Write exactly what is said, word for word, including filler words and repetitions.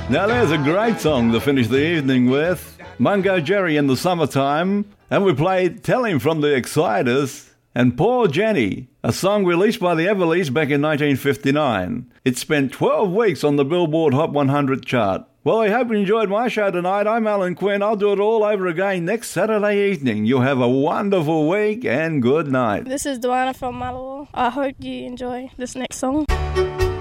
Now there's a great song to finish the evening with. Mungo Jerry in the Summertime. And we played Tell Him from the Exciters. And Poor Jenny, a song released by the Everleys back in nineteen fifty-nine. It spent twelve weeks on the Billboard Hot one hundred chart. Well, I hope you enjoyed my show tonight. I'm Alan Quinn. I'll do it all over again next Saturday evening. You have a wonderful week and good night. This is Duana from Malawa. I hope you enjoy this next song.